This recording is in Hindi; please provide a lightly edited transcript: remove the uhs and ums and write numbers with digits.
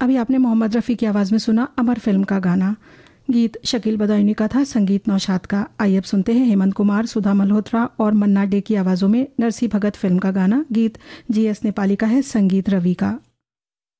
अभी आपने मोहम्मद रफ़ी की आवाज़ में सुना अमर फिल्म का गाना। गीत शकील बदायूनी का था, संगीत नौशाद का। आइए अब सुनते हैं हेमंत कुमार, सुधा मल्होत्रा और मन्ना डे की आवाज़ों में नरसी भगत फिल्म का गाना। गीत GS नेपाली का है, संगीत रवि का।